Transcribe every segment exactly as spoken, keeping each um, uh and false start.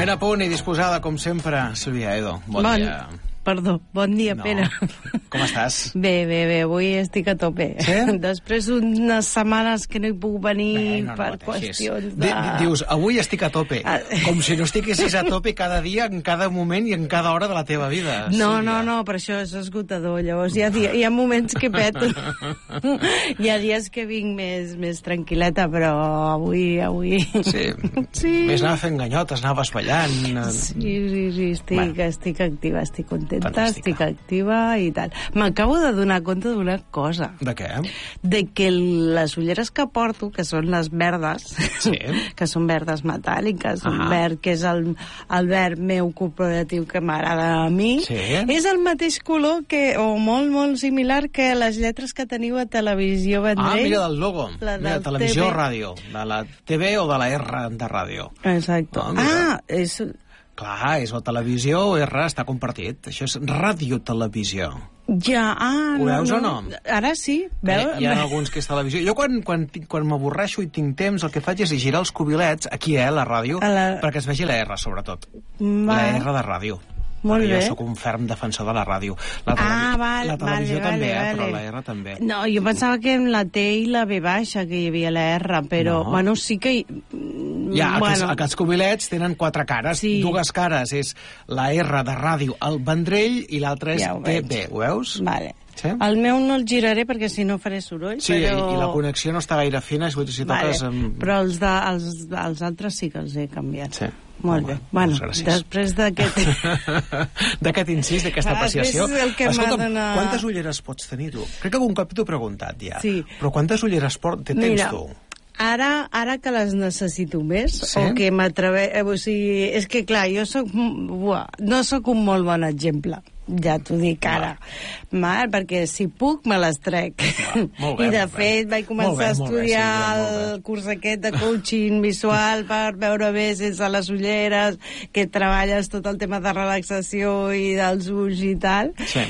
Ben a punt i disposada, com sempre, Sílvia Edo. Bon, bon dia. Perdó, bon dia, no. Pere. Com estàs? Bé, bé, bé, avui estic a tope. Sí? Després d'unes setmanes que no hi puc venir bé, no, no per pateixis. qüestions de... Dius, avui estic a tope, com si no estiguessis a tope cada dia, en cada moment i en cada hora de la teva vida. No, Sílvia. no, no, per això és esgotador. Llavors hi ha, dia, hi ha moments que peto. Hi ha dies que vinc més, més tranquil·leta, però avui... avui... Sí. sí. Més anava fent ganyotes, anaves ballant... Sí, sí, sí, estic, bueno. estic activa, estic contenta. Fantàstica. Estic activa i tal. M'acabo de donar compte d'una cosa. De què? De que les ulleres que porto, que són les verdes, sí. que són verdes metàl·liques, un ah. verd que és el, el verd meu corporatiu que m'agrada a mi, sí. és el mateix color que, o molt, molt similar que les lletres que teniu a Televisió Vendrell. Ah, mira, del logo. La mira, del Televisió T V. o ràdio. De la T V o de la R de ràdio. Exacte. Oh, ah, és... Clar, és o televisió o R, està compartit. Això és radiotelevisió. Ja, ah, Ho veus no, o no? Ara sí. Veu? Hi, hi ha alguns que és televisió. Jo quan, quan, quan m'avorreixo i tinc temps, el que faig és girar els cubilets, aquí, eh, a la ràdio, a la... perquè es vegi la R, sobretot. Va. La R de ràdio. Molt perquè bé. jo sóc un ferm defensor de la ràdio. La, televi... ah, val, la televisió vale, també, vale, eh, vale. però la R també. No, jo pensava que en la T i la B baixa que hi havia la R, però, no. bueno, sí que... Hi... Ja, bueno. aquests, aquests cubilets tenen quatre cares, sí. dues cares. És la R de ràdio, el Vendrell, i l'altra és ja T V. Ho veus? Vale. Sí? El meu no el giraré perquè si no faré soroll, sí, però... i, i la connexió no està gaire fina, si, si vale. toques... Amb... Però els, de, els, els altres sí que els he canviat. Sí. Molt bé. Bueno, després d'aquest... d'aquest incís, d'aquesta apreciació... Escolta'm, dona... quantes ulleres pots tenir tu? Crec que algun cop t'ho he preguntat ja. Sí. Però quantes ulleres pot... tens Mira, tu? Ara, ara que les necessito més, sí? o que m'atreve... Eh, o sigui, és que, clar, jo soc... Buah, no sóc un molt bon exemple. Ja t'ho dic ara. Mal, perquè si puc me les trec. Va, bé, I de fet vaig començar bé, a estudiar bé, sí, el curs aquest de coaching visual per veure bé sense les ulleres, que treballes tot el tema de relaxació i dels ulls i tal. Sí.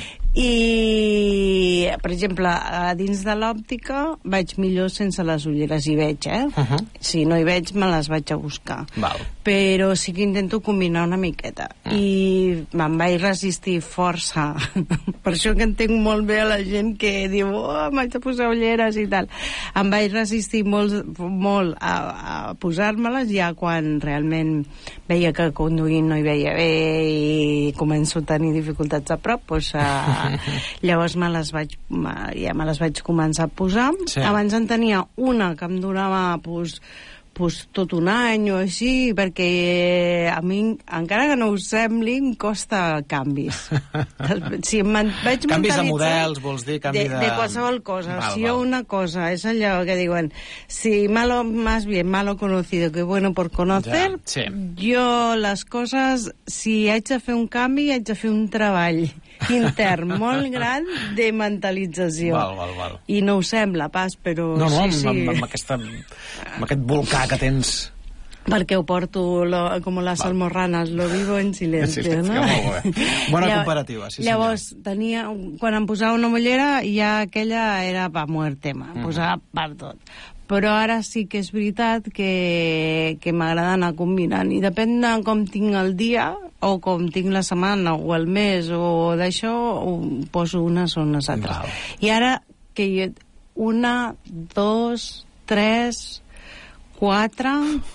I, per exemple, a dins de l'òptica vaig millor sense les ulleres, hi veig, eh? Uh -huh. Si no hi veig, me les vaig a buscar. Val. Però sí que intento combinar una miqueta. Mm. I me'n vaig resistir força. Per això que entenc molt bé a la gent que diu, oh, m'haig de posar ulleres i tal. Em vaig resistir molt, molt a, a posar-me-les ja quan realment veia que conduint no hi veia bé i començo a tenir dificultats a prop, doncs a llavors me les vaig, ja me les vaig començar a posar. Sí. Abans en tenia una que em donava pues, pues, tot un any o així, perquè a mi, encara que no us sembli, em costa canvis. Si em vaig canvis de models, vols dir? Canvi de, de... de qualsevol cosa. Val, si hi ha una cosa, és allò que diuen, si malo, más bien malo conocido que bueno por conocer, ja, sí. Jo les coses, si haig de fer un canvi, haig de fer un treball intern molt gran de mentalització. Val, val, val. I no ho sembla pas, però no, no, sí, sí. Amb, amb, aquesta, amb aquest volcà que tens... Perquè ho porto lo, com les val. Almorranes, lo vivo en silencio, sí, no? Molt bé. Bona Llavors, comparativa, sí Llavors, senyor. tenia, quan em posava una mollera, ja aquella era pa muerte, em Mm-hmm. posava per tot. Però ara sí que és veritat que, que m'agrada anar combinant. I depèn de com tinc el dia, o com tinc la setmana, o el mes, o d'això, poso unes o unes altres. Val. I ara, que jo, una, dos, tres, quatre...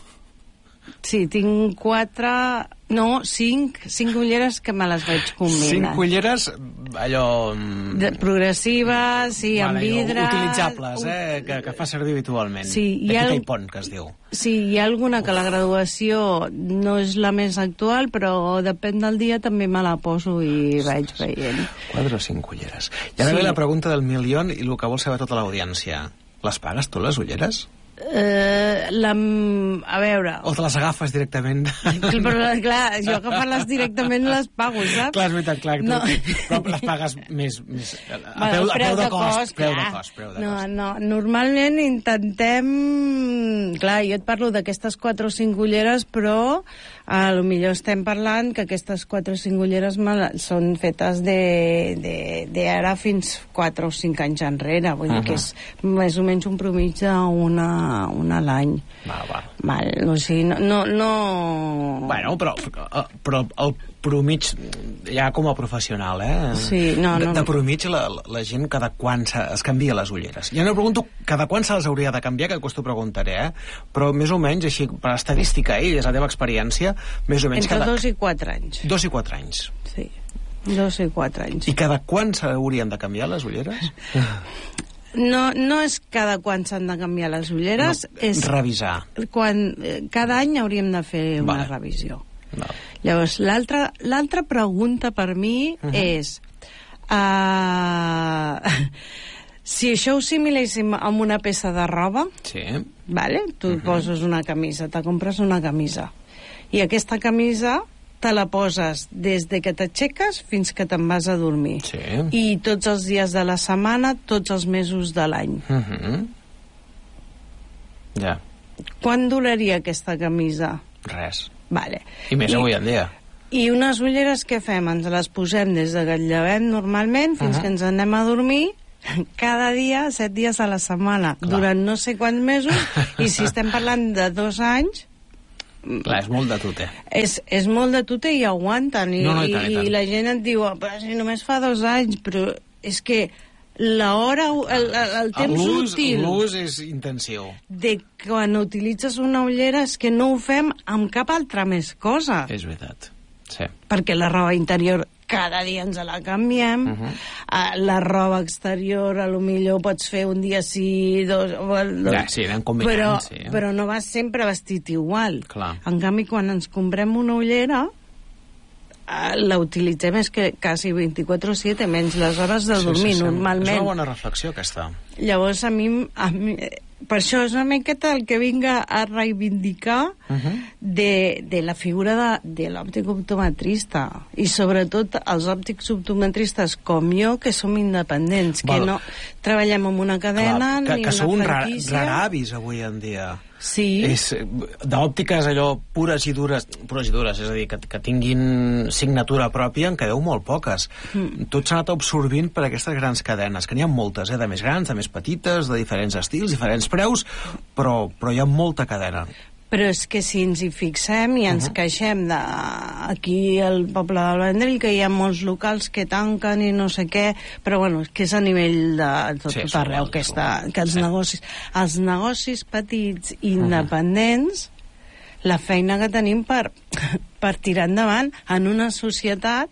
Sí, tinc quatre... No, cinc, cinc ulleres que me les vaig combinar. Cinc ulleres, allò... De, progressives, sí, vale, amb vidre... Utilitzables, eh? Que, que fa servir habitualment. Sí, de ha... Kitaipon, que es diu. Sí, hi ha alguna que la graduació no és la més actual, però depèn del dia també me la poso i vaig veient. Quatre o cinc ulleres. I ara sí. Ve la pregunta del milió i el que vol saber tota l'audiència. Les pagues tu, les ulleres? Uh, la, a veure... O te les agafes directament? Però, clar, jo agafar-les directament les pago, saps? Clar, és veritat, clar. No. Tu, però les pagues més... més a, bueno, peu, a peu de, de cost. cost preu de cost, preu de no, cost. No, normalment intentem... Clar, jo et parlo d'aquestes quatre o cinc ulleres, però a lo millor estem parlant que aquestes quatre o cinc ulleres són fetes de, de, de ara fins quatre o cinc anys enrere. Vull uh -huh. dir que és més o menys un promig d'una una a l'any. Va, va. Val, o sigui, no... no, no... Bueno, però, però el promig, ja com a professional, eh? Sí, no, no. De, de promig, la, la gent cada quan es canvia les ulleres. Jo no pregunto cada quan se les hauria de canviar, que després t'ho preguntaré, eh? Però més o menys, així, per estadística, eh? És la teva experiència, més o menys... Entre cada... dos i quatre anys. Dos i quatre anys. Sí, dos i quatre anys. I cada quan s'haurien de canviar les ulleres? No, no és cada quan s'han de canviar les ulleres, no, és... revisar. Quan, cada any hauríem de fer una vale. revisió. Vale. Llavors, l'altra pregunta per mi uh -huh. és... Uh, si això ho similéssim amb una peça de roba, sí. vale? Tu uh -huh. poses una camisa, te compres una camisa, i aquesta camisa te la poses des de que t'aixeques fins que te'n vas a dormir. Sí. I tots els dies de la setmana, tots els mesos de l'any. Uh -huh. Ja. Quan duraria aquesta camisa? Res. Vale. I més I, avui en dia. I unes ulleres què fem? Ens les posem des de que et llevem normalment fins uh -huh. que ens anem a dormir, cada dia, set dies a la setmana, clar, durant no sé quants mesos, i si estem parlant de dos anys... Clar, és molt de tute. És, és molt de tute i aguanten. I, no, no, i, tant, i, tant. I la gent et diu, però si només fa dos anys, però és que l'hora, el, el, el temps útil... L'ús és intensiu. De quan utilitzes una ullera és que no ho fem amb cap altra més cosa. És veritat, sí. Perquè la roba interior cada dia ens la canviem, uh -huh. uh, la roba exterior a lo millor pots fer un dia sí, dos... dos ja, sí, anem combinant, però, sí. Però no vas sempre vestit igual. Clar. En canvi, quan ens comprem una ullera, uh, la utilitzem és que quasi vint-i-quatre siete, menys les hores de dormir, sí, sí, sí. Normalment. És una bona reflexió, aquesta. Llavors, a mi... A mi per això és una miqueta el que vinga a reivindicar uh -huh. de, de la figura de, de l'òptic optometrista, i sobretot els òptics optometristes com jo, que som independents, Val. que no treballem en una cadena. Clar, que, ni que una sou un franquícia. raravis avui en dia. Sí. És d'òptiques allò pures i dures, pures i dures, és a dir, que, que tinguin signatura pròpia, en quedeu molt poques. Mm. Tot s'ha anat absorbint per aquestes grans cadenes, que n'hi ha moltes, eh, de més grans, de més petites, de diferents estils, diferents preus, però, però hi ha molta cadena. Però és que si ens hi fixem i ens uh -huh. queixem de aquí al poble del Vendrell, que hi ha molts locals que tanquen i no sé què, però bueno, és que és a nivell de tot, sí, tot arreu que, està, que els, sí. negocis, els negocis petits independents, uh -huh. la feina que tenim per, per tirar endavant en una societat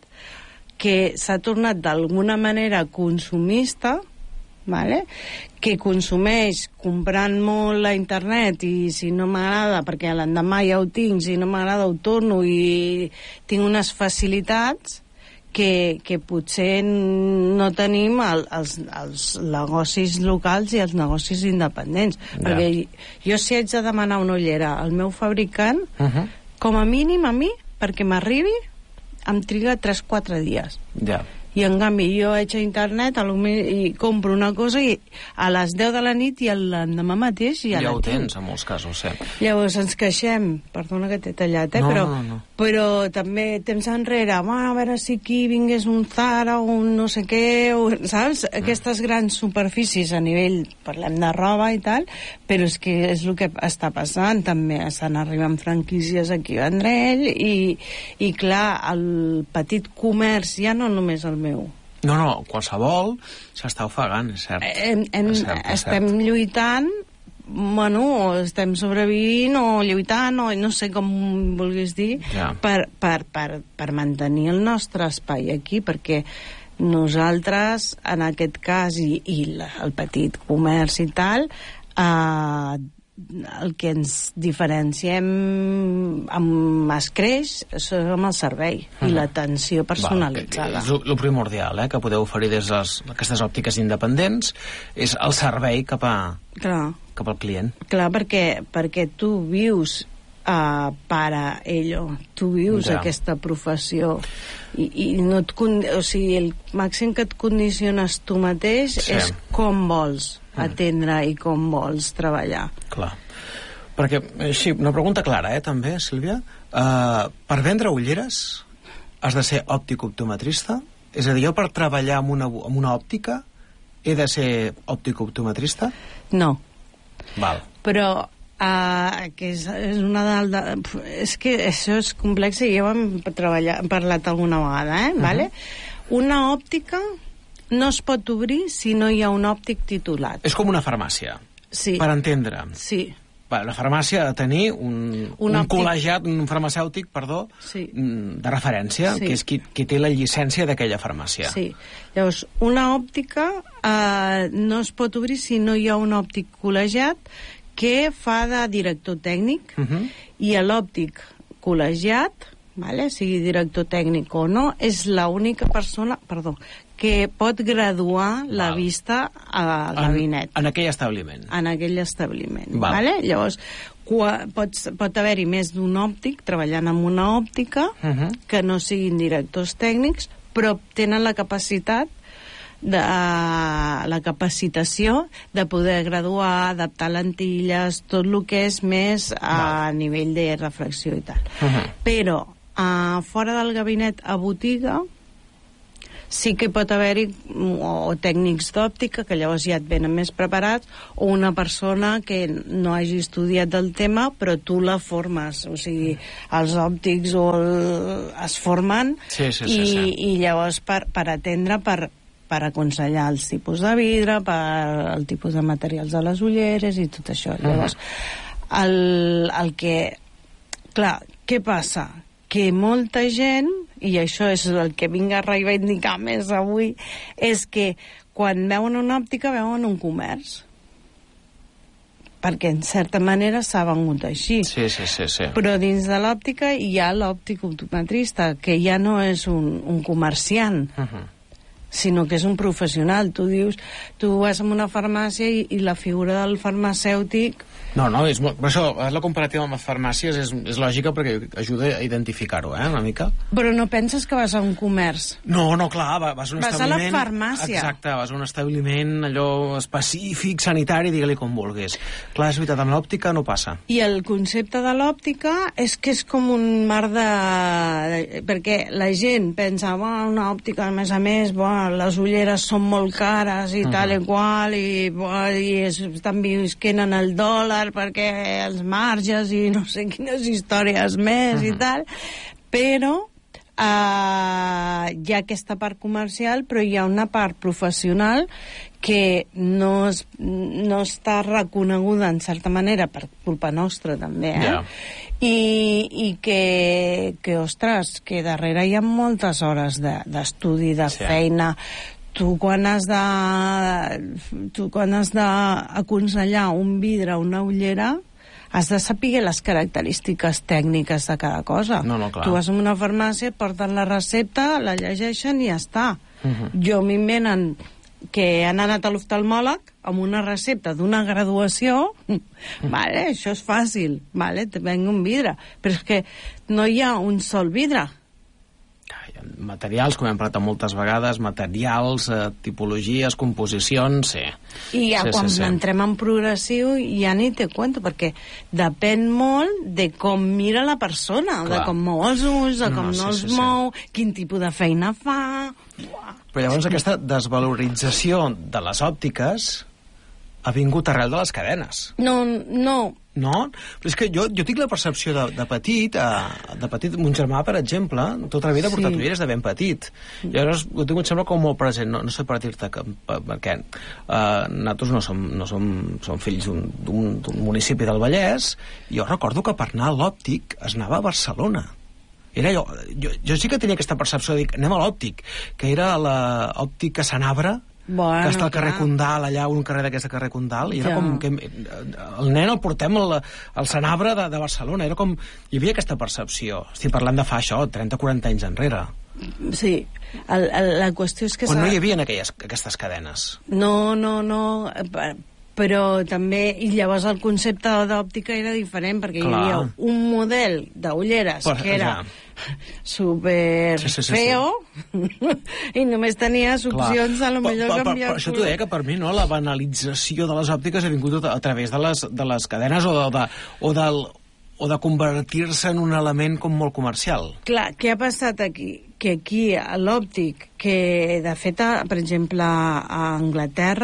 que s'ha tornat d'alguna manera consumista, vale? Que consumeix comprant molt a internet, i si no m'agrada, perquè l'endemà ja ho tinc, si no m'agrada ho torno, i tinc unes facilitats que, que potser no tenim el, els, els negocis locals i els negocis independents. Ja. Perquè jo, si haig de demanar una ullera al meu fabricant, uh -huh. com a mínim a mi, perquè m'arribi, em triga tres quatre dies. Ja. I en canvi jo vaig a internet i compro una cosa i a les deu de la nit i l'endemà mateix ja, ja la ho tinc. tens, en molts casos, sí. Llavors ens queixem, perdona que t'he tallat, eh? no, però, no, no. però també temps enrere, a veure si aquí vingués un Zara o un no sé què, o, saps? Mm. Aquestes grans superfícies a nivell, parlem de roba i tal, però és que és el que està passant, també estan arribant franquícies aquí a Vendrell, i, i clar, el petit comerç, ja no només el meu. No, no, qualsevol s'està ofegant, és cert. Hem, hem, és cert, és estem cert. lluitant, bueno, o estem sobrevivint, o lluitant, o no sé com vulguis dir, ja. per, per, per, per mantenir el nostre espai aquí, perquè nosaltres, en aquest cas, i, i la, el petit comerç i tal, eh, el que ens diferenciem amb escreix és amb el servei uh -huh. i l'atenció personalitzada. Va, és el primordial, eh, que podeu oferir des d'aquestes òptiques independents, és el servei cap, a, Clar. cap al client. Clar, perquè, perquè tu vius uh, para ello, tu vius ja. aquesta professió, i, i no et, o sigui, el màxim que et condiciones tu mateix sí. és com vols atendre i com vols treballar. Clar. Perquè, així, una pregunta clara, eh, també, Sílvia. Uh, per vendre ulleres has de ser òptic optometrista? És a dir, jo per treballar amb una, amb una òptica he de ser òptic optometrista? No. Val. Però Uh, que és, és una de, de, és que això és complex i ja ho hem treballat, parlat alguna vegada, eh? Uh-huh. Vale? Una òptica no es pot obrir si no hi ha un òptic titulat. És com una farmàcia, sí. Per entendre. Sí. Va, la farmàcia ha de tenir un, un, un col·legiat, un farmacèutic, perdó, sí. de referència, sí. Que és qui, qui té la llicència d'aquella farmàcia. Sí. Llavors, una òptica eh, no es pot obrir si no hi ha un òptic col·legiat que fa de director tècnic, uh-huh. I l'òptic col·legiat, vale, sigui director tècnic o no, és l'única persona, perdó, que pot graduar la Val. Vista al gabinet. En, en aquell establiment. En aquell establiment. Val. Vale? Llavors, qua, pots, pot haver-hi més d'un òptic treballant amb una òptica uh-huh. que no siguin directors tècnics, però tenen la capacitat de la capacitació de poder graduar, adaptar lentilles, tot el que és més a Val. Nivell de reflexió i tal. Uh-huh. Però a fora del gabinet a botiga sí que pot haver-hi o, o tècnics d'òptica que llavors ja et venen més preparats, o una persona que no hagi estudiat el tema però tu la formes, o sigui els òptics o el, es formen sí, sí, i, sí, sí. i llavors per, per atendre per per aconsellar els tipus de vidre, per el tipus de materials de les ulleres i tot això. Llavors, el, el que... Clar, què passa? Que molta gent, i això és el que vinc a reivindicar més avui, és que quan veuen una òptica veuen un comerç. Perquè en certa manera s'ha vengut així. Sí, sí, sí, sí. Però dins de l'òptica hi ha l'òptic optometrista, que ja no és un, un comerciant, uh-huh. sinó que és un professional. Tu dius, tu vas a una farmàcia i, i la figura del farmacèutic... No, no, és molt... Per això, la comparativa amb les farmàcies és, és lògica perquè ajuda a identificar-ho, eh, una mica. Però no penses que vas a un comerç? No, no, clar, vas a un vas establiment... Vas a la farmàcia. Exacte, vas a un establiment allò específic, sanitari, digue-li com vulguis. Clar, és veritat, amb l'òptica no passa. I el concepte de l'òptica és que és com un mar de... perquè la gent pensa, bueno, una òptica, a més a més, bueno, les ulleres són molt cares i uh-huh. tal i qual, i, bueno, i es, estan visquent en el dòlar perquè els marges i no sé quines històries més uh-huh. i tal, però uh, hi ha aquesta part comercial, però hi ha una part professional que no, es, no està reconeguda en certa manera per culpa nostra també, eh? Yeah. I, i que, que, ostres, que darrere hi ha moltes hores d'estudi, de, de sí. feina. Tu quan has de tu quan has d'aconsellar un vidre o una ullera has de saber les característiques tècniques de cada cosa. No, no, clar. Tu vas a una farmàcia, porten la recepta, la llegeixen i ja està. Uh-huh. Jo m'invenen que han anat a l'oftalmòleg amb una recepta d'una graduació, vale, això és fàcil, vale, te venga un vidre, però és que no hi ha un sol vidre. Materials, com hem parlat moltes vegades, materials, eh, tipologies, composicions, sí. I ja sí, quan sí, sí. entrem en progressiu ja ni te cuento, perquè depèn molt de com mira la persona, Clar. De com mou els ulls, de no, com no, no sí, els sí, mou, sí. quin tipus de feina fa... Uah. Però llavors aquesta desvalorització de les òptiques ha vingut arrel de les cadenes. No, no... No? Però és que jo, jo tinc la percepció de, de petit, eh, de petit, mon germà, per exemple, tota la vida ha portat sí. ulleres de ben petit. I llavors ho tinc, em sembla, com molt present. No, no sé per dir-te que, perquè eh, nosaltres no som, no som, som fills d'un municipi del Vallès, i jo recordo que per anar a l'òptic es anava a Barcelona. Era allò, jo, jo sí que tenia aquesta percepció de dir, anem a l'òptic, que era l'òptica Sanabra, bueno, que està al carrer clar. Condal, allà, un carrer d'aquesta carrer Condal, i era ja. com que el nen el portem al, al Sanabra de, de Barcelona, era com, hi havia aquesta percepció. Estic parlant de fa això, trenta o quaranta anys enrere. Sí, el, el, la qüestió és que... Quan no hi havia aquelles, aquestes cadenes. No, no, no, però també, i llavors el concepte d'òptica era diferent, perquè clar. Hi havia un model d'ulleres que era... Ja. super sí, sí, sí, feo sí. i només tenies opcions a lo millor pa, pa, canviar per això t'ho deia, que per mi no, la banalització de les òptiques ha vingut a, a través de les, de les cadenes o de, de, o del o de convertir-se en un element com molt comercial. Clar, què ha passat aquí? Que aquí l'òptic, que de fet, per exemple, a Anglaterra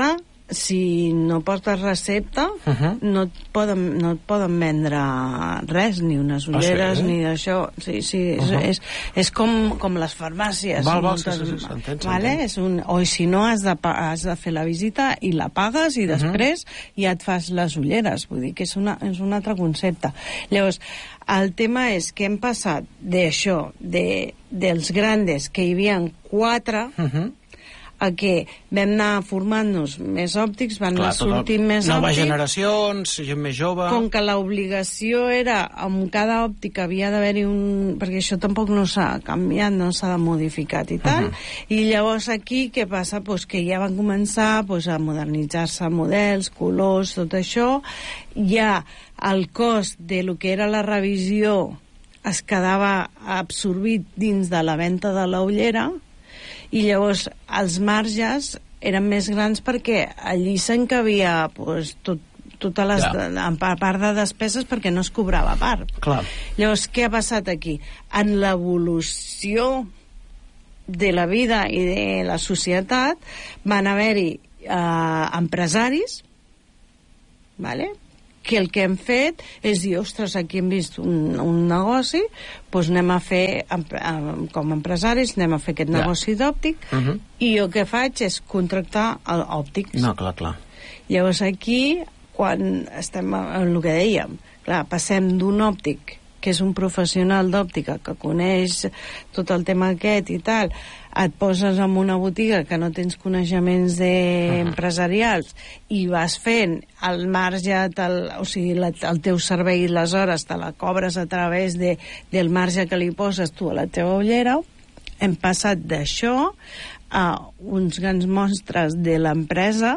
si no portes recepta, uh -huh. no, et poden, no et poden vendre res, ni unes ulleres, ah, sí? ni d'això. Sí, sí, és, uh -huh. és, és com, com les farmàcies. Val, val, moltes, sí, sí, sí, s'entén, vale? És un, o si no, has de, has de fer la visita i la pagues i després uh -huh. ja et fas les ulleres. Vull dir que és, una, és un altre concepte. Llavors, el tema és que hem passat d'això, de, dels grandes, que hi havia quatre, uh -huh. a que vam anar formant-nos més òptics, van Clar, anar sortint més noves òptics. generacions, gent més jove... Com que l'obligació era, amb cada òptica havia d'haver-hi un... perquè això tampoc no s'ha canviat, no s'ha modificat i tal, uh -huh. i llavors aquí què passa? Pues que ja van començar pues, a modernitzar-se models, colors, tot això. Ja el cost de lo que era la revisió es quedava absorbit dins de la venda de la ullera, i llavors els marges eren més grans perquè allí s'encabia pues, tot, totes les ja. a part de despeses perquè no es cobrava a part. Clar. Llavors, què ha passat aquí? En l'evolució de la vida i de la societat van haver-hi eh, empresaris, vale? que el que hem fet és dir, ostres, aquí hem vist un, un negoci, doncs anem a fer, com a empresaris, anem a fer aquest negoci ja. d'òptic, uh -huh. i jo que faig és contractar òptics. No, clar, clar. Llavors aquí, quan estem en el que dèiem, clar, passem d'un òptic, que és un professional d'òptica, que coneix tot el tema aquest i tal, et poses en una botiga que no tens coneixements de empresarials i vas fent el marge, el, o sigui, la, el teu servei i les hores te la cobres a través de, del marge que li poses tu a la teva ullera. Hem passat d'això a uns grans monstres de l'empresa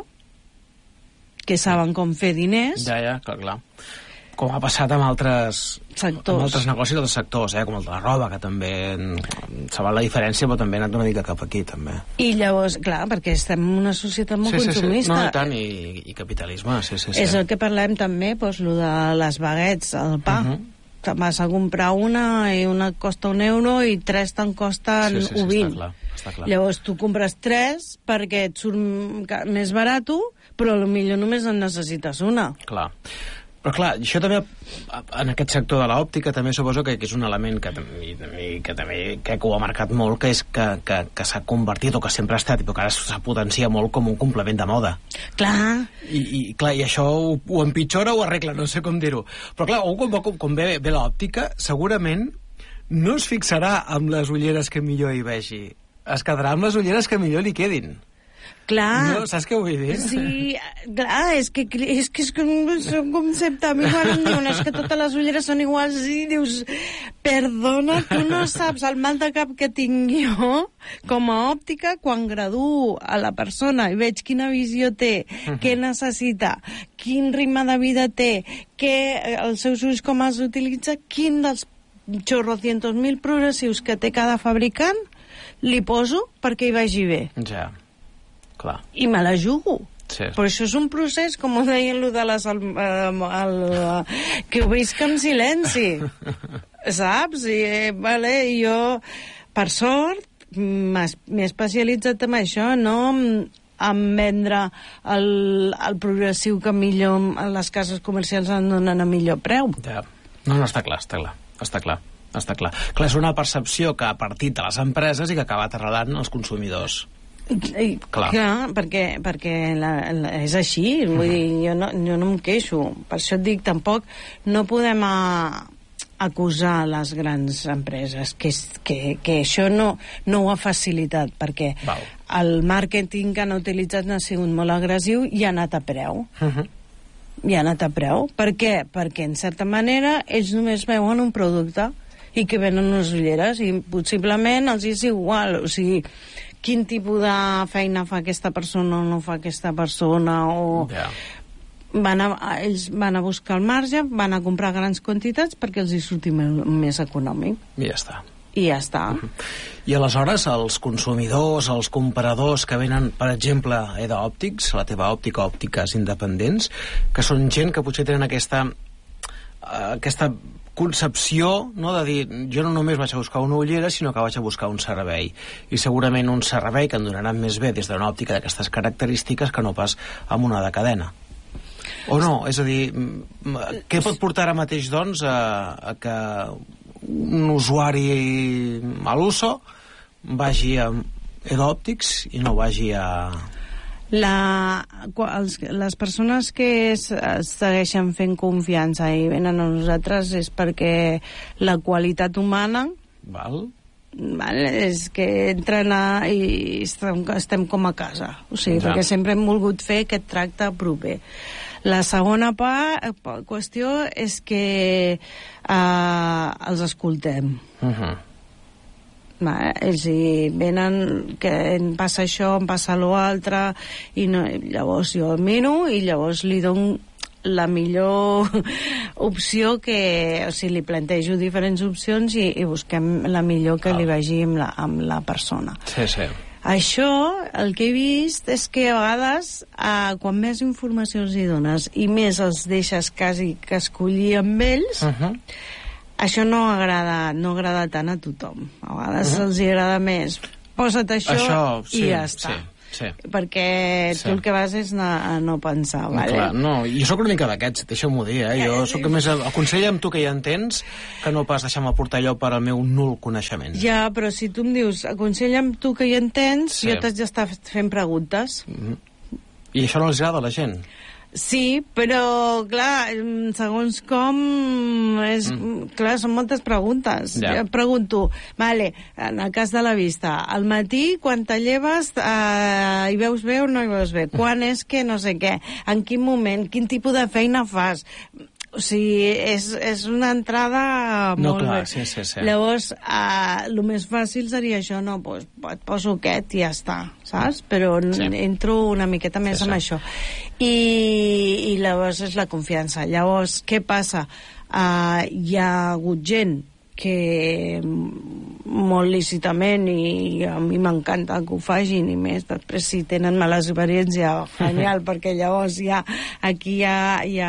que saben com fer diners. Ja, ja, clar, clar. Com ha passat amb altres sectors, amb altres negocis d'altres sectors, eh? com el de la roba, que també saben la diferència, però també ha anat una mica cap aquí, també. I llavors, clar, perquè estem en una societat molt sí, consumista. Sí, sí. No, i tant, i, i capitalisme, sí, sí, sí. És el que parlem també, doncs, el de les baguettes, el pa. Uh -huh. Te vas a comprar una i una et costa un euro i tres te'n costen sí, sí, sí, un vint. Està clar, està clar. Llavors tu compres tres perquè et surt més barat, però potser només en necessites una. Clar. Però clar, això també, en aquest sector de l'òptica, també suposo que, que és un element que, i, que també que ho ha marcat molt, que és que, que, que s'ha convertit, o que sempre ha estat, però que ara s'ha potenciat molt com un complement de moda. Clar. I, i, clar, i això ho, ho empitjora o ho arregla, no sé com dir-ho. Però clar, quan, quan, quan ve, ve l'òptica, segurament no es fixarà amb les ulleres que millor hi vegi. Es quedarà amb les ulleres que millor li quedin. Clar. No, saps què vull dir? Sí, clar, és que és, que és un concepte. A mi quan em diuen és que totes les ulleres són iguals i dius, perdona, tu no saps el mal de cap que tinc jo com a òptica quan graduo a la persona i veig quina visió té, uh-huh. què necessita, quin ritme de vida té, què, els seus ulls com els utilitza, quin dels chorrocientos mil progressius que té cada fabricant li poso perquè hi vagi bé. Ja. Clar. I me la jugo. Sí. Però això és un procés, com ho deien lo de les, el, el, el, que ho visc en silenci. Saps? I, vale, jo, per sort, m'he especialitzat en això, no en, en vendre el, el progressiu que millor a les cases comercials en donen a millor preu. Ja. No, no, està clar, està clar. Està clar. Està clar. Clar, és una percepció que ha partit de les empreses i que ha acabat arrelant als consumidors. I, clar. clar, perquè, perquè la, la, és així, vull uh-huh. dir, jo no, jo no em queixo, per això et dic, tampoc no podem a, acusar les grans empreses que, que, que això no, no ho ha facilitat, perquè Val. el màrqueting que han utilitzat ha sigut molt agressiu i ha anat a preu. Uh-huh. I ha anat a preu. Per què? Perquè, en certa manera, ells només veuen un producte i que venen unes ulleres i possiblement els és igual, o sigui, quin tipus de feina fa aquesta persona o no fa aquesta persona, o yeah. van a, ells van a buscar el marge, van a comprar grans quantitats perquè els hi surti més econòmic. I ja està. I ja està. Uh-huh. I aleshores els consumidors, els compradors que venen, per exemple, eh, d'òptics, la teva òptica, òptiques independents, que són gent que potser tenen aquesta, uh, aquesta concepció, no?, de dir, jo no només vaig a buscar una ullera, sinó que vaig a buscar un servei. I segurament un servei que em donarà més bé des d'una òptica d'aquestes característiques que no pas amb una de cadena. O no? És a dir, què pot portar ara mateix, doncs, a, a que un usuari a l'uso vagi a Edo Òptics i no vagi a... La, els, les persones que es, es segueixen fent confiança i venen a nosaltres és perquè la qualitat humana, Val. Val, és que entren a, i estem, estem com a casa, o sigui, ja. Perquè sempre hem volgut fer aquest tracte proper. La segona part, qüestió és que uh, els escoltem. Uh-huh. Va, ells hi venen, que em passa això, em passa l'altre, i no, llavors jo el miro i llavors li dono la millor opció que, o sigui, li plantejo diferents opcions i, i busquem la millor que ah. li vagi amb la, amb la persona. Sí, sí. Això, el que he vist és que a vegades, eh, quan més informació els hi dones i més els deixes quasi que escollir amb ells, uh-huh. això no agrada, no agrada tant a tothom. A vegades uh-huh. els hi agrada més. Posa't això, això sí, i ja està. Sí. Sí. Perquè sí. tu el que vas és a, a no pensar, vale? Clar, no, jo sóc una mica d'aquests, deixa'm-ho dir, eh? Jo sóc més aconsella amb tu que ja entens que no pas deixar-me portar allò per al meu nul coneixement. Ja, però si tu em dius aconsella amb tu que ja entens, sí. jo t'haig d'estar fent preguntes. Mm-hmm. I això no els agrada a la gent? Sí, però, clar, segons com... És, mm. Clar, són moltes preguntes. Ja. Jo pregunto, vale, en el cas de la vista, al matí, quan te lleves, eh, hi veus bé o no hi veus bé? Quan és que no sé què? En quin moment? Quin tipus de feina fas? O sigui, és, és una entrada no, molt clar, bé. Sí, sí, sí. Llavors, eh, el més fàcil seria això, no, pues, et poso aquest i ja està, saps? Però sí. entro una miqueta més sí, amb sí. això. I, I llavors és la confiança. Llavors, què passa? Uh, hi ha hagut gent que molt lícitament, i a mi m'encanta que ho facin, i més després si tenen mala experiència, genial, perquè llavors ja aquí ja, ja,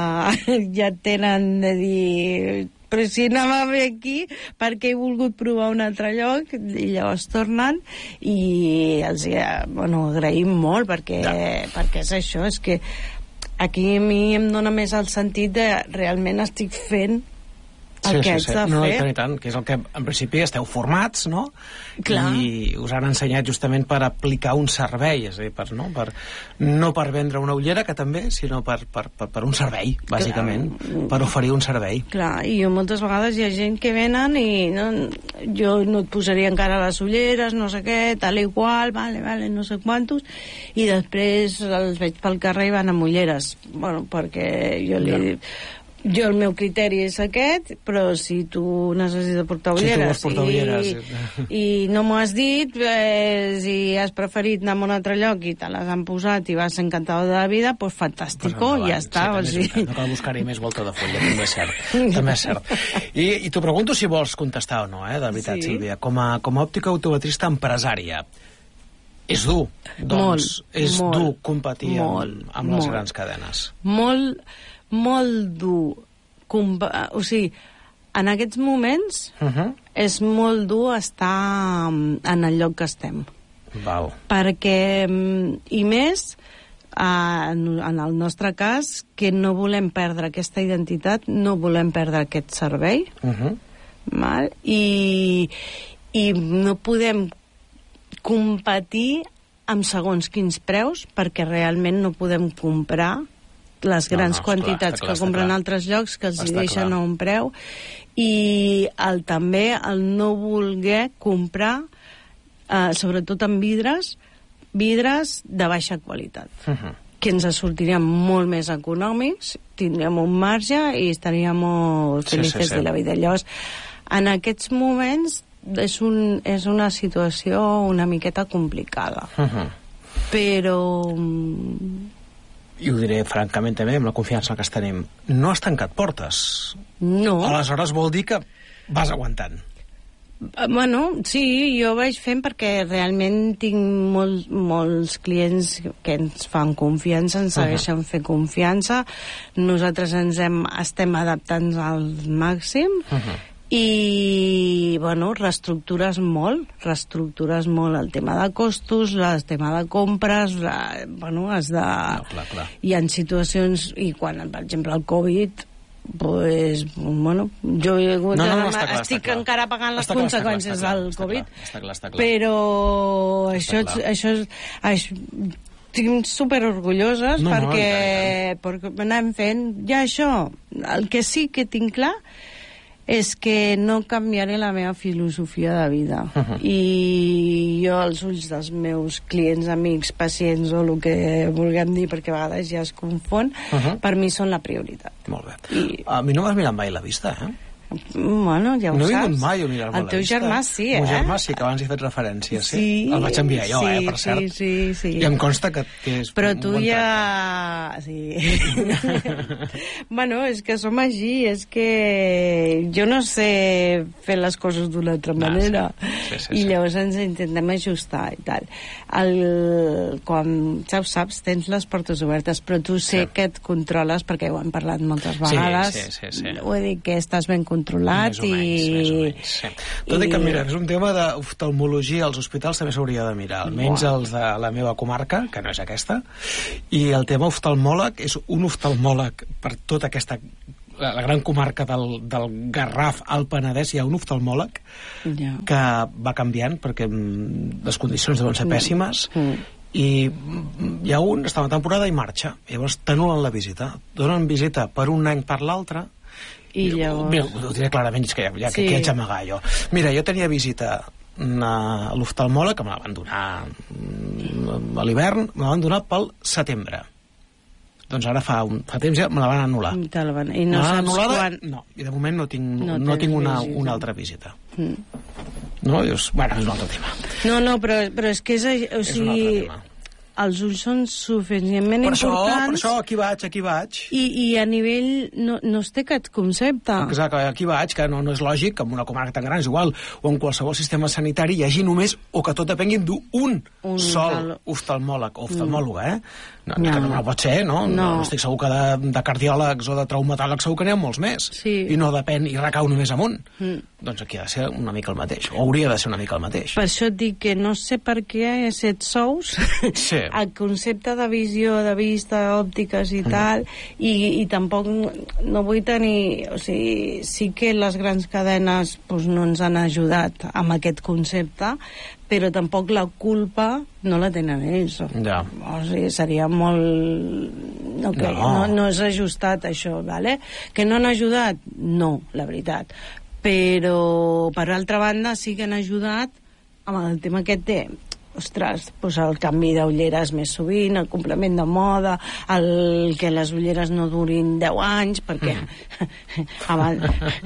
ja tenen de dir però si anava bé aquí perquè he volgut provar un altre lloc, i llavors tornen i els bueno, agraïm molt perquè, ja. perquè és això, és que aquí a mi em dona més el sentit de realment estic fent el sí, que sí, sí. haig de no, fer. I tant, i tant, que és el que en principi esteu formats, no? Clar. I us han ensenyat justament per aplicar un servei, és a dir, per, no, per, no per vendre una ullera, que també, sinó per, per, per, per un servei, bàsicament, Clar. per oferir un servei. Clar, i jo moltes vegades hi ha gent que venen i no, jo no et posaria encara les ulleres, no sé què, tal i qual, vale, vale, no sé quantos, i després els veig pel carrer i van amb ulleres. Bueno, perquè jo li... Ja. Jo el meu criteri és aquest, però si tu necessites portar ulleres, si portar ulleres i, i, i no m'ho has dit, eh, si has preferit anar a un altre lloc i te les han posat i vas encantat de la vida, doncs pues fantàstico, pues i ja està. Sí, o sigui... No cal buscar-hi més volta de fulla, també és cert. també és cert. I, i t'ho pregunto si vols contestar o no, eh, de veritat, sí. Sílvia. Com a, com a òptica optometrista empresària, és dur, doncs, molt, és molt, dur competir molt, amb, amb les molt, grans cadenes. Molt... molt dur, o sigui, en aquests moments uh-huh. és molt dur estar en el lloc que estem. Val. Perquè, i més en el nostre cas, que no volem perdre aquesta identitat, no volem perdre aquest servei, uh-huh. val? I, i no podem competir amb segons quins preus, perquè realment no podem comprar les grans no, no, quantitats clar, clar, que compren clar. altres llocs, que els hi deixen clar. a un preu, i el, també el no voler comprar, eh, sobretot en vidres, vidres de baixa qualitat, uh-huh. que ens sortirien molt més econòmics, tindríem un marge i estaríem felices sí, sí, sí. de la vida. Llavors, en aquests moments és, un, és una situació una miqueta complicada. Uh-huh. Però... i ho diré francament també, amb la confiança que es tenim, no has tancat portes. No. Aleshores vol dir que vas aguantant. Bueno, sí, jo vaig fent perquè realment tinc molt, molts clients que ens fan confiança, ens segueixen uh -huh. fent confiança. Nosaltres ens hem, estem adaptant al màxim uh -huh. i, bueno, reestructures molt, reestructures molt el tema de costos, el tema de compres, la, bueno, has de... No, clar, clar. Hi ha situacions, i quan, per exemple, el Covid... pues, bueno, jo he hagut no, no, no, de, clar, estic encara pagant les està clar, conseqüències està clar, del està Covid, clar, està clar, està clar. però està això, clar. això, és, això estic superorgulloses no, perquè, no, perquè anem fent ja això. El que sí que tinc clar és que no canviaré la meva filosofia de vida. Uh -huh. I jo, als ulls dels meus clients, amics, pacients, o el que vulguem dir, perquè a vegades ja es confon, uh -huh. per mi són la prioritat. Molt bé. I... A mi no m'has mirat mai la vista, eh? Bueno, ja ho no saps. No he vingut mai a mirar-me el teu germà sí, eh? El meu germà sí, que abans hi he fet referència, sí. sí. El vaig enviar jo, sí, eh, per cert. Sí, sí, sí. I em consta que, que és Però un tu bon ja... Sí. Bueno, és que som així, és que jo no sé fer les coses d'una altra manera. Ah, sí. Sí, sí, I sí. llavors ens intentem ajustar i tal. El... Quan, ja ho saps, tens les portes obertes, però tu sé sí. que et controles, perquè ho hem parlat moltes vegades. Sí, sí, sí, sí. Ho he dit que estàs ben controlat. Més o menys, i... més o menys, sí. Tot i que, mira, és un tema d'oftalmologia, als hospitals també s'hauria de mirar, almenys wow. els de la meva comarca, que no és aquesta, i el tema oftalmòleg és un oftalmòleg per tota aquesta la, la gran comarca del, del Garraf al Penedès, hi ha un oftalmòleg yeah. que va canviant perquè les condicions deuen ser pèssimes mm. i hi ha un, està una temporada i marxa, llavors t'anulen la visita, donen visita per un any per l'altre. I llavors... Mira, ho diré clarament, és que ja, ja sí. que, que haig d'amagar jo. Mira, jo tenia visita a l'oftalmòleg, que me la van donar a l'hivern, me la van donar pel setembre. Doncs ara fa, un, fa temps ja me la van anul·lar. I, van... I no saps anul·lada, quan... No, i de moment no tinc, no no no tinc una, visita. una altra visita. Mm. No? Dius, bueno, és un altre tema. No, no, però, però és que és... O és sigui, un altre tema. Els ulls són suficientment per això, importants... Per això, aquí vaig, aquí vaig. I, i a nivell... No, no es té aquest concepte. Exacte, aquí vaig, que no, no és lògic que en una comarca tan gran, és igual, o en qualsevol sistema sanitari hi hagi només, o que tot depengui d'un un sol tal... oftalmòleg, o oftalmòloga, eh? No, no. Que no, no pot ser, no? no? No estic segur que de, de cardiòlegs o de traumatòlegs segur que n'hi ha molts més. Sí. I no depèn, i recau només amunt. Mm. Doncs aquí ha de ser una mica el mateix, o hauria de ser una mica el mateix. Per això et dic que no sé per què set sous, sí. el concepte de visió, de vista, òptiques i mm. tal, i, i tampoc no vull tenir... O sigui, sí que les grans cadenes doncs, no ens han ajudat amb aquest concepte, però tampoc la culpa no la tenen ells. Ja. O sigui, seria molt... Okay, no. No, no és ajustat, això, ¿vale? Que no han ajudat? No, la veritat. Però, per altra banda, sí que han ajudat amb el tema aquest de... Ostres, doncs el canvi d'ulleres més sovint, el complement de moda, el que les ulleres no durin deu anys, perquè mm. abans...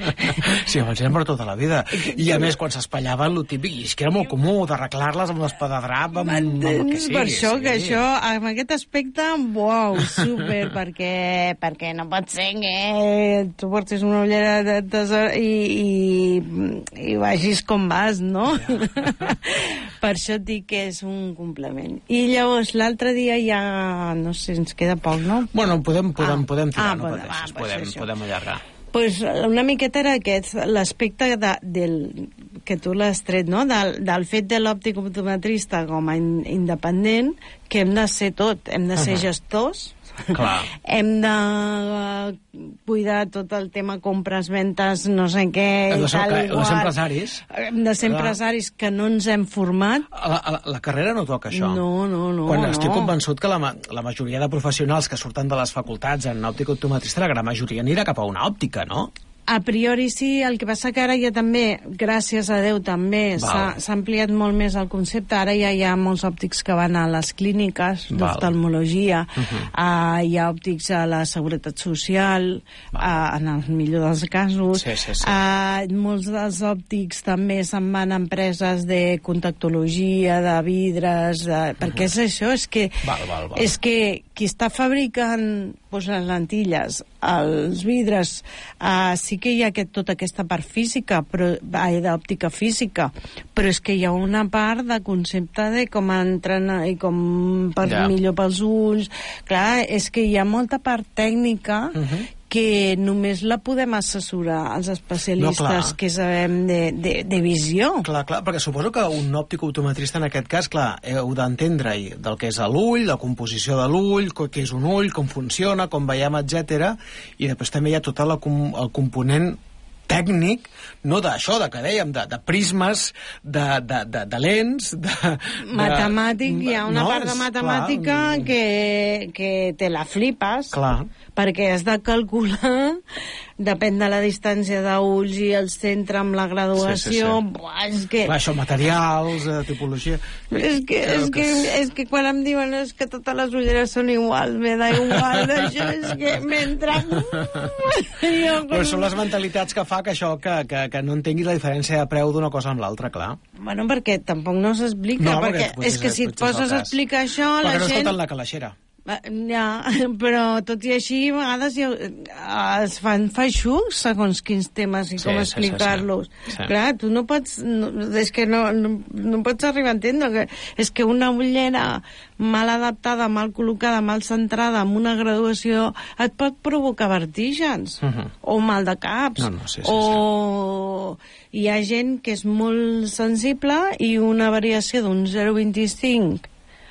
Sí, abans eren per tota la vida. I a més, quan s'espallaven, el típic, i és que era molt comú d'arreglar-les amb l'espadadrap, amb, amb el que sigui. Per això, sí. que això, amb aquest aspecte, uau, súper, perquè, perquè no pot ser que tu portis una ullera de, de, i, i, i vagis com vas, no? Ja. Per això et dic que és un complement. I llavors l'altre dia ja, no sé, ens queda poc, no? Bueno, podem, podem, ah. podem tirar, ah, no podem, pateixis, ah, podem, això. podem allargar. Pues una miqueta era aquest, l'aspecte de, del, que tu l'has tret, no? Del, del fet de l'òptic optometrista com a in, independent, que hem de ser tot, hem de ser uh-huh. gestors, clar. Hem de cuidar tot el tema compres, ventes, no sé què... Hem de ser, tal, hem de ser empresaris. Hem de ser empresaris que no ens hem format. A la, a la, la carrera no toca això. No, no, no. Quan no. estic convençut que la, la majoria de professionals que surten de les facultats en òptica optometrista, la gran majoria anirà cap a una òptica, no? A priori sí, el que passa que ara ja també, gràcies a Déu també, s'ha ampliat molt més el concepte. Ara ja hi ha molts òptics que van a les clíniques d'oftalmologia, uh-huh. uh, hi ha òptics a la Seguretat Social, uh, en el millor dels casos. Sí, sí, sí. Uh, molts dels òptics també se'n van a empreses de contactologia, de vidres, de... uh-huh. perquè és això, és que, val, val, val. és que qui està fabricant doncs les lentilles, els vidres, uh, sí que hi ha aquest, tota aquesta part física, però d'òptica física, però és que hi ha una part de concepte de com entren i com per yeah. millor pels ulls. Clar, és que hi ha molta part tècnica uh-huh. que només la podem assessorar els especialistes no, que sabem de, de, de visió. Clar, clar, perquè suposo que un òptic optometrista en aquest cas, clar, heu d'entendre del que és l'ull, la composició de l'ull, què és un ull, com funciona, com veiem, etcètera, i després també hi ha tot el, el component tècnic, no d'això, de que dèiem, de, de prismes, de, de, de, de lents, de... Matemàtic, de, hi ha una no, part de matemàtica clar, que, que te la flipes, clar. Perquè has de calcular, depèn de la distància d'ulls i el centre amb la graduació, sí, sí, sí. Buah, és que... Clar, això, materials, eh, tipologia... És que, és, que, és que quan em diuen és que totes les ulleres són iguals, me da igual, això és que m'entra... Però són les mentalitats que fa que això, que, que, que no entengui la diferència de preu d'una cosa amb l'altra, clar. Bueno, perquè tampoc no s'explica, no, perquè, perquè és que si et poses a explicar això, perquè la no gent... està tant la calaixera. Ja, però tot i així a vegades ja, es fan feixucs segons quins temes i sí, com explicar-los. Sí, sí, sí. Clar, tu no pots no, és que no, no, no pots arribar a entendre que és que una ullera mal adaptada, mal col·locada, mal centrada, amb una graduació et pot provocar vertígens uh-huh. o mal de caps no, no, sí, sí, o sí. Hi ha gent que és molt sensible i una variació d'un zero coma vint-i-cinc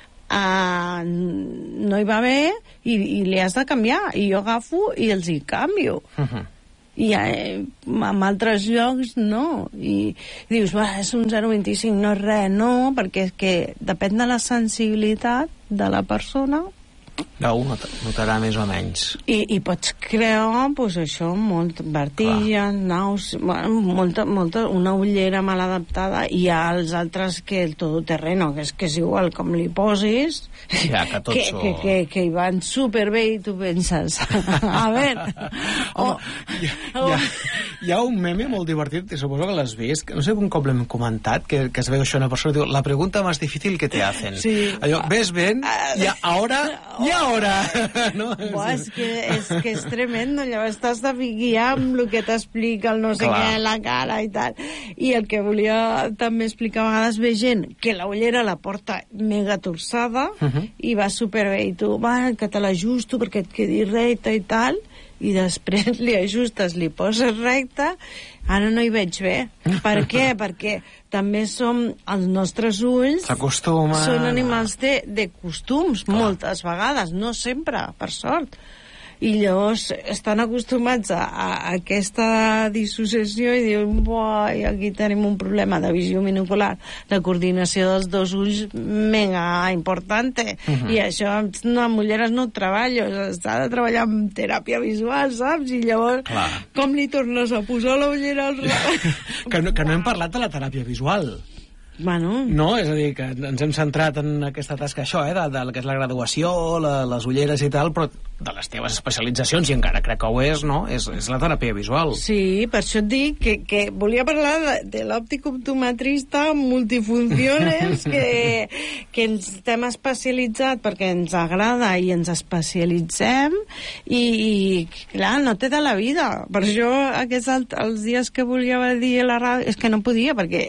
Uh, no hi va bé i, i li has de canviar i jo agafo i els hi canvio uh-huh. i eh, en altres llocs no i, i dius, va, és un zero coma vint-i-cinc no és res, no, perquè és que depèn de la sensibilitat de la persona Déu notarà més o menys. I, i pots crear, doncs això, molt vertigen, naus, molta, molta, una ullera mal adaptada, i hi ha els altres que el todoterreno, que és que és igual com li posis, ja, que, tots que, o... que, que, que hi van superbé i tu penses, a veure... Home, oh, hi, ha, hi, ha, hi ha un meme molt divertit, i suposo que l'has vist, que no sé un cop l'hem comentat, que, que es veu això una persona, diu, la pregunta més difícil que te hacen. Sí. Allò, ves ben, i ara... I ara... No? Buah, és, que, és que és tremendo. Llavors t'has de guiar amb el que t'explica el no sé Clar. què, la cara i tal. I el que volia també explicar a vegades ve gent que la ullera la porta mega torçada uh-huh. i va superbé i tu, va, que te l'ajusto perquè et quedi recta i tal, i després li ajustes, li poses recta, ara no hi veig bé. Per què? Perquè també som, els nostres ulls s'acostumen, són animals de, de costums, Clar. moltes vegades, no sempre, per sort. I llavors estan acostumats a, a aquesta dissociació i diuen, buah, aquí tenim un problema de visió binocular, de coordinació dels dos ulls mega importante. Uh-huh. I això amb ulleres no ho treballo, s'ha de treballar amb teràpia visual, saps? I llavors, Clar. com li tornes a posar la ullera al que, no, que no hem parlat de la teràpia visual. Bueno. No, és a dir, que ens hem centrat en aquesta tasca, això, eh, de, de que és la graduació, la, les ulleres i tal, però de les teves especialitzacions, i encara crec que ho és, no? És, és la teràpia visual. Sí, per això et dic que, que volia parlar de, de l'òptic optometrista multifunciones, que, que ens estem especialitzat perquè ens agrada i ens especialitzem, i, i clar, no té de la vida. Per això aquests alt, els dies que volia dir a la ràdio, és que no podia, perquè,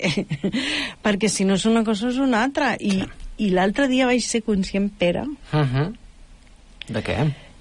perquè si no és una cosa és una altra. I, i l'altre dia vaig ser conscient, Pere, uh-huh. de què?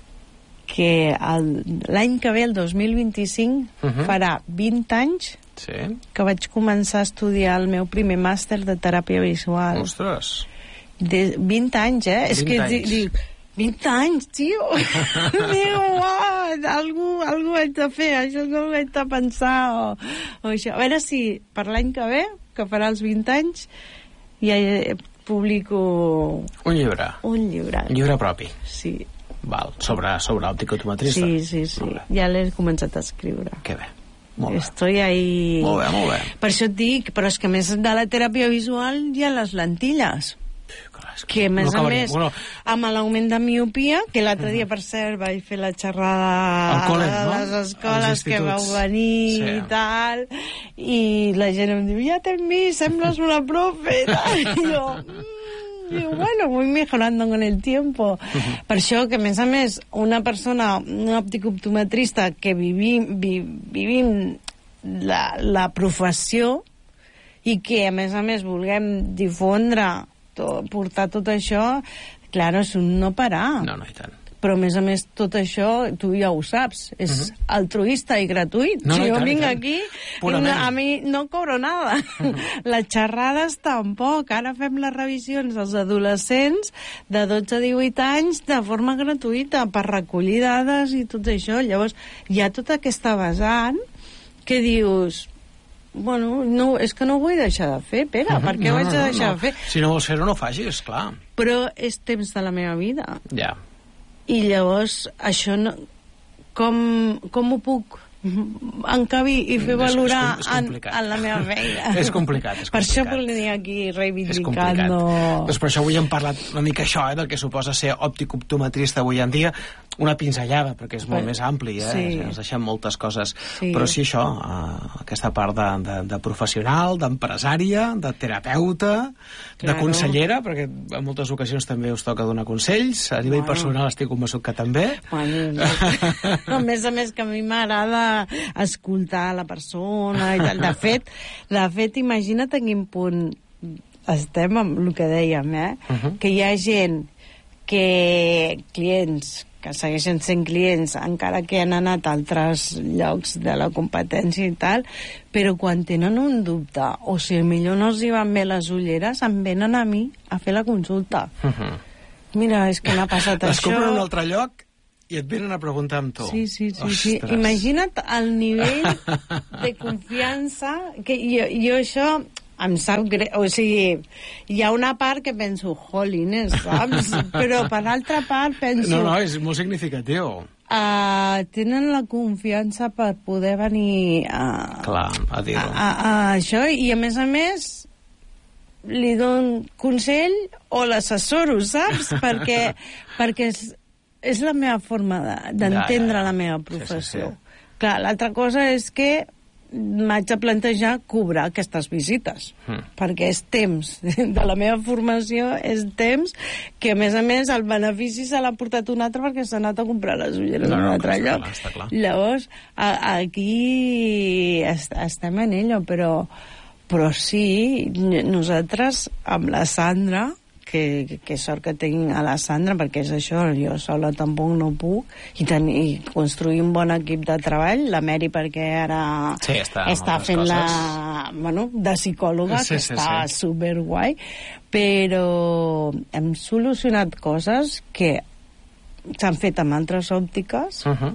Que l'any que ve, el dos mil vint-i-cinc, uh-huh. farà vint anys sí. que vaig començar a estudiar el meu primer màster de teràpia visual. Ostres! De vint anys, eh? vint És que anys. dic, vint anys, tio! Diu, uau, algú, algú haig de fer, això no ho haig de pensar, o, o això. A veure si per l'any que ve, que farà els vint anys, ja publico... Un llibre. Un llibre. Un llibre propi. Sí. Val, sobre, sobre òptica optometrista. Sí, sí, sí. Ja l'he començat a escriure. Que bé. Molt bé. Estoy ahí... Molt bé, molt bé. Per això et dic, però és que a més de la teràpia visual hi ha les lentilles. Clar, és que a més no a més, bueno, amb l'augment de miopia, que l'altre dia, per cert, vaig fer la xerrada al col·le, a no? les escoles que vau venir sí. i tal, i la gent em diu, ja t'hem vist, sembles una profe, i tal. I jo... Mm, Diu, bueno, voy mejorando con el tiempo. Uh-huh. Per això que, a més a més, una persona, un òptic optometrista que vivim, vi, vivim la, la professió i que, a més a més, vulguem difondre, to, portar tot això, clar, és un no parar. No, no, i tant. Però, a més a més, tot això, tu ja ho saps, és uh-huh. altruista i gratuït. No, si no, jo tant, vinc tant. aquí, no, a mi no cobro nada. Uh-huh. Les xerrades tampoc. Ara fem les revisions als adolescents de dotze a divuit anys de forma gratuïta per recollir dades i tot això. Llavors, hi ha tota aquesta vessant que dius... Bueno, no, és que no ho vull deixar de fer, Pere, uh-huh. per què no, ho haig de deixar no, no. de fer? Si no vols fer-ho, no ho facis, clar. Però és temps de la meva vida. Ja. I llavors, això no... Com, com ho puc encabir i fer valorar és, és, és en, en la meva feina? És complicat, és complicat. Per això volia aquí reivindicant... Doncs per això avui hem parlat una mica això, eh, del que suposa ser òptic optometrista avui en dia, una pinzellada, perquè és molt per... més ampli, eh? Sí. Ens deixem moltes coses. Sí. Però sí, això, eh, aquesta part de, de, de professional, d'empresària, de terapeuta, claro. de consellera, perquè en moltes ocasions també us toca donar consells, a nivell bueno. personal estic convençut que també. Bueno, no, a més a més que a mi m'agrada escoltar la persona i tal. De fet, de fet, imagina't en quin punt estem amb el que dèiem, eh? Uh-huh. Que hi ha gent que... clients que segueixen sent clients encara que han anat a altres llocs de la competència i tal, però quan tenen un dubte o si millor no els hi van bé les ulleres, em venen a mi a fer la consulta. Uh-huh. Mira, és que m'ha passat les això... Les compren a un altre lloc i et venen a preguntar amb tu. Sí, sí, sí, sí. Imagina't el nivell de confiança que jo, jo això em sap greu, o sigui, hi ha una part que penso, jolines, saps? Però per l'altra part penso... No, no, és molt significatiu. Uh, tenen la confiança per poder venir a... Clar, a dir-ho. A, a, a això, i a més a més li dono consell o l'assessoro, saps? perquè perquè és, és la meva forma d'entendre de, ja, ja. la meva professió. Sí, sí, sí. Clar, l'altra cosa és que m'haig de plantejar cobrar aquestes visites, mm. perquè és temps de la meva formació, és temps que, a més a més, el benefici se l'ha portat un altre perquè s'ha anat a comprar les ulleres no, no, en un altre lloc. Clar, està clar. Llavors, a, aquí est estem en ello, però, però sí, nosaltres, amb la Sandra, que, que sort que tinc a la Sandra, perquè és això, jo sola tampoc no puc, i, tenir, i construir un bon equip de treball, la Mary perquè ara sí, està, està fent coses. la... Bueno, de psicòloga, sí, que sí, està sí. superguai, però hem solucionat coses que s'han fet amb altres òptiques, uh-huh.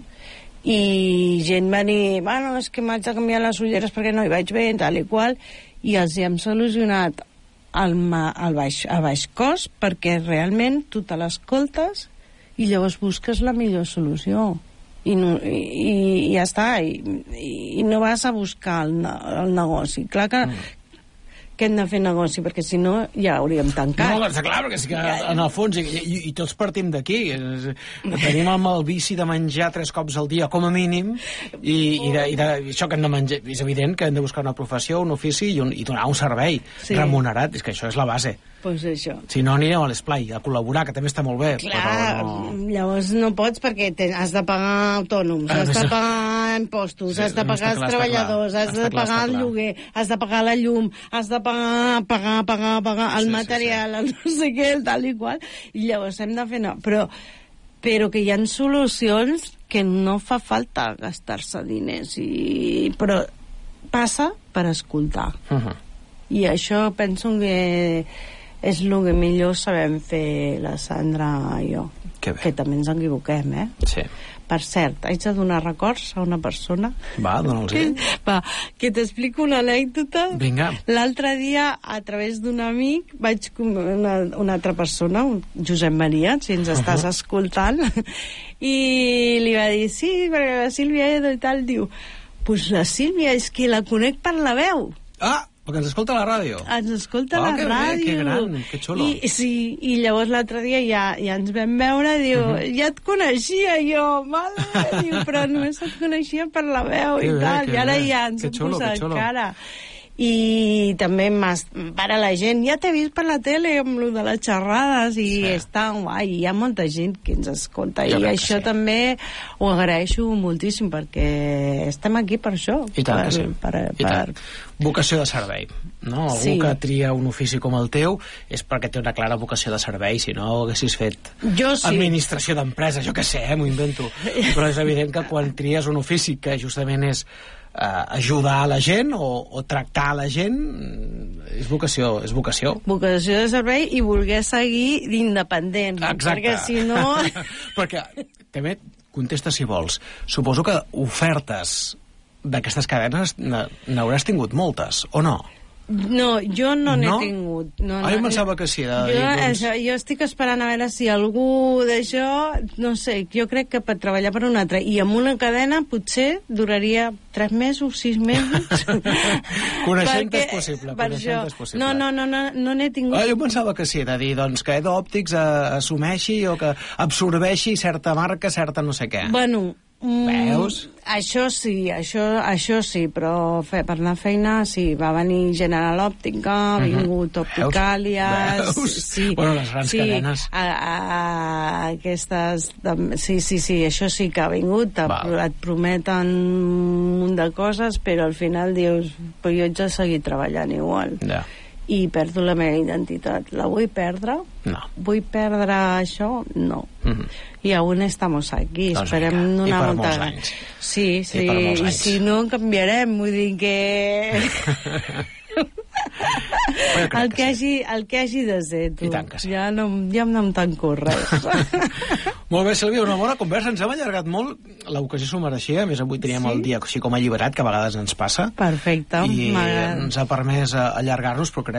i gent va dir, bueno, és que m'haig de canviar les ulleres perquè no hi vaig bé, tal i qual, i els hi hem solucionat al, al, baix, al baix cost, perquè realment tu te l'escoltes i llavors busques la millor solució i, no, i, i ja està, i, i no vas a buscar el, el negoci. Clar que mm. que hem de fer negoci, perquè si no ja hauríem tancat. No, està clar, perquè és que en el fons, i, i, i tots partim d'aquí, tenim el mal vici de menjar tres cops al dia, com a mínim, i, i, de, i de, això que hem de menjar, és evident que hem de buscar una professió, un ofici i, un, i donar un servei sí. remunerat, és que això és la base. Pues això. Si no, anirem a l'esplai, a col·laborar, que també està molt bé. Clar, però no... llavors no pots perquè te, has de pagar autònoms, has de pagar impostos, sí, has de pagar els clar, treballadors, has de pagar el lloguer, has de pagar la llum, has de pagar, pagar, pagar, pagar el sí, material, sí, sí. el no sé què, el tal i qual, i llavors hem de fer... No, però, però que hi ha solucions que no fa falta gastar-se diners, i, però passa per escoltar. Uh-huh. I això penso que és el que millor sabem fer la Sandra i jo, que, que també ens equivoquem, eh? Sí. Per cert, haig de donar records a una persona. Va, dona'ls-hi. Va, que t'explico una anècdota. Vinga. L'altre dia, a través d'un amic, vaig una, una altra persona, un Josep Maria, si ens estàs uh-huh. escoltant, i li va dir, sí, perquè la Sílvia Edo i tal, diu, pues la Sílvia és que la conec per la veu. Ah! Perquè ens escolta a la ràdio. Ens escolta a oh, la que ràdio. Bé, que gran, que xulo. I, sí, i llavors l'altre dia ja, ja ens vam veure, diu, uh -huh. ja et coneixia jo, vale? Diu, però només et coneixia per la veu que i bé, tal, i ara bé. ja ens hem posat cara. i també para la gent, ja t'he vist per la tele amb lo de les xerrades i sí. Està guai, hi ha molta gent que ens escolta jo i això sí. També ho agraeixo moltíssim perquè estem aquí per això. I tant per, que sí. Per, per, I tant. Vocació de servei, no? Algú sí. Que tria un ofici com el teu és perquè té una clara vocació de servei, si no haguessis fet jo sí. Administració d'empreses, jo què sé, eh, m'ho invento, però és evident que quan tries un ofici que justament és eh, ajudar a la gent o, o tractar a la gent és vocació, és vocació. Vocació de servei i voler seguir d'independent. Exacte. Perquè si no... perquè també contesta si vols. Suposo que ofertes d'aquestes cadenes n'hauràs tingut moltes, o no? No, jo no n'he no? tingut. No, ah, jo no, pensava que sí. De, jo, doncs... això, jo estic esperant a veure si algú d'això, no sé, jo crec que per treballar per una altra, i amb una cadena potser duraria tres mesos, sis mesos. Coneixent és possible, coneixent és possible. No, no, no, no, no n'he tingut. Ah, jo pensava que sí, de dir, doncs, que Edo Òptics assumeixi o que absorbeixi certa marca, certa no sé què. Bueno... Veus? Mm, això sí, això, això sí, però fe, per anar a feina sí, va venir General Òptica, ha vingut Opticàlies... Veus? Sí, bueno, les grans sí, cadenes. A, a, aquestes... Sí, sí, sí, això sí que ha vingut, et prometen un munt de coses, però al final dius, però jo haig de seguir treballant igual. Ja. I perdo la meva identitat. La vull perdre? No. Vull perdre això? No. Mm-hmm. I aún estamos aquí. Doncs esperem vinga. donar I per molta... molts anys. Sí, sí. I per molts I anys. si no, canviarem. Vull dir que... el, que, que hagi, sí. El que hagi de ser, tu. I tant que sí. Ja no, ja no em tanco res. Molt bé, Sílvia, una bona conversa. Ens hem allargat molt. L'ocasió s'ho mereixia. A més, avui teníem sí? El dia així com alliberat, que a vegades ens passa. Perfecte. I ens ha permès allargar-nos, però crec